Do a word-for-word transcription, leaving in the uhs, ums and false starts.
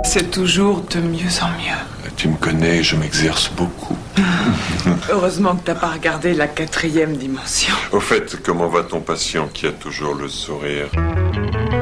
C'est toujours de mieux en mieux. Tu me connais, je m'exerce beaucoup. Heureusement que t'as pas regardé la quatrième dimension. Au fait, comment va ton patient qui a toujours le sourire ?